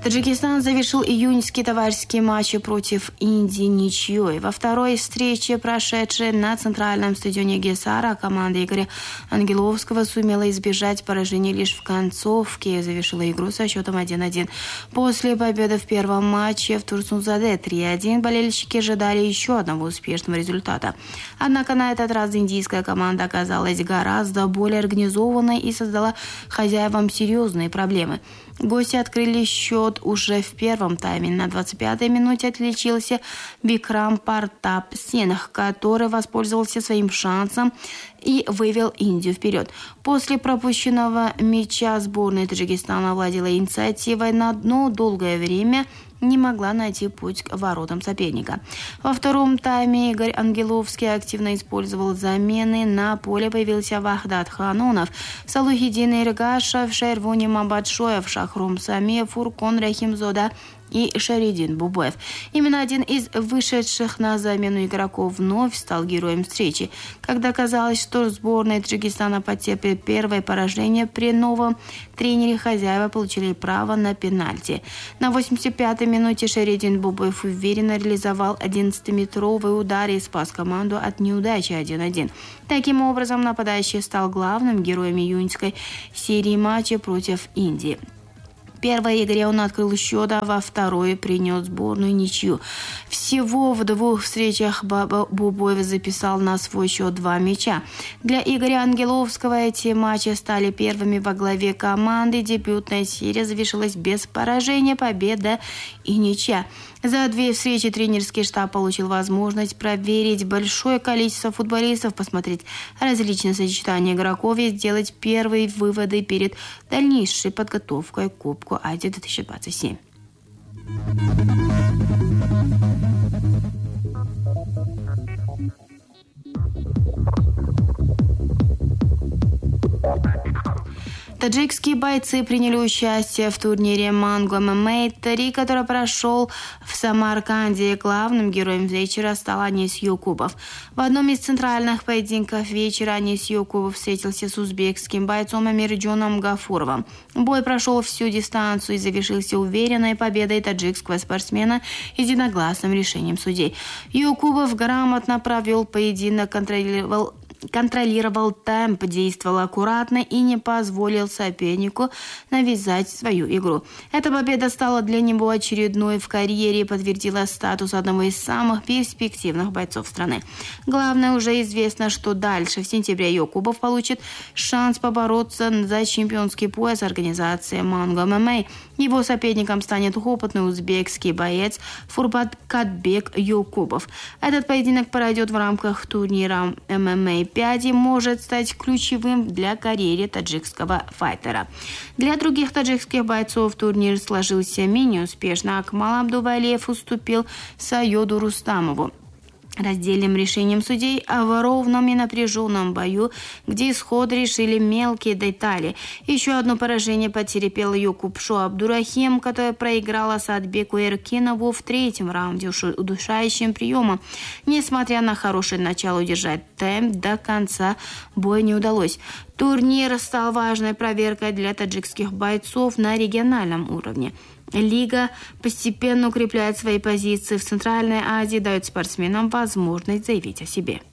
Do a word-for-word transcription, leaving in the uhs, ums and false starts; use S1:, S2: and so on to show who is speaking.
S1: Таджикистан завершил июньские товарищеские матчи против Индии ничьей. Во второй встрече, прошедшей на центральном стадионе Гесара, команда Игоря Ангеловского сумела избежать поражения лишь в концовке и завершила игру со счетом один-один. После победы в первом матче в Турсунзаде три-один болельщики ожидали еще одного успешного результата. Однако на этот раз индийская команда оказалась гораздо более организованной и создала хозяевам серьезные проблемы. Гости открыли счет уже в первом тайме. На двадцать пятой минуте отличился Бикрам Партап Синх, который воспользовался своим шансом и вывел Индию вперед. После пропущенного мяча сборная Таджикистана владела инициативой, на одно долгое время не могла найти путь к воротам соперника. Во втором тайме Игорь Ангеловский активно использовал замены. На поле появился Вахдат Ханунов, Салухиддин Иргашев, Шервуни Мамбатшоев, Шахрум Самиев, Фуркон Рахимзода и Шаридин Бубоев. Именно один из вышедших на замену игроков вновь стал героем встречи. Когда казалось, что сборная Таджикистана потерпит первое поражение, при новом тренере хозяева получили право на пенальти. На восемьдесят пятой минуте Шаридин Бубоев уверенно реализовал одиннадцатиметровый удар и спас команду от неудачи один-один. Таким образом, нападающий стал главным героем июньской серии матчей против Индии. В первой игре он открыл счет, а во второй принес сборную ничью. Всего в двух встречах Бубоев записал на свой счет два мяча. Для Игоря Ангеловского эти матчи стали первыми во главе команды. Дебютная серия завершилась без поражения, победа и ничья. За две встречи тренерский штаб получил возможность проверить большое количество футболистов, посмотреть различные сочетания игроков и сделать первые выводы перед дальнейшей подготовкой к Кубку Азии две тысячи двадцать семь. Таджикские бойцы приняли участие в турнире Манго эм эм а три, который прошел в Самарканде. Главным героем вечера стал Анис Юкубов. В одном из центральных поединков вечера Анис Юкубов встретился с узбекским бойцом Амирджоном Гафуровым. Бой прошел всю дистанцию и завершился уверенной победой таджикского спортсмена единогласным решением судей. Юкубов грамотно провел поединок, контролировал контролировал темп, действовал аккуратно и не позволил сопернику навязать свою игру. Эта победа стала для него очередной в карьере и подтвердила статус одного из самых перспективных бойцов страны. Главное, уже известно, что дальше в сентябре Юкубов получит шанс побороться за чемпионский пояс организации Манго эм эм а. Его соперником станет опытный узбекский боец Фурбат-Катбек Юкубов. Этот поединок пройдет в рамках турнира эм эм а пять и может стать ключевым для карьеры таджикского файтера. Для других таджикских бойцов турнир сложился менее успешно. Акмал Абдувалиев уступил Сайоду Рустамову. Раздельным решением судей в ровном и напряженном бою, где исход решили мелкие детали. Еще одно поражение потерпел Юкупшу Абдурахим, которая проиграла Садбеку Эркинову в третьем раунде удушающим приемом. Несмотря на хорошее начало, удержать темп до конца боя не удалось. Турнир стал важной проверкой для таджикских бойцов на региональном уровне. Лига постепенно укрепляет свои позиции в Центральной Азии, дает спортсменам возможность заявить о себе.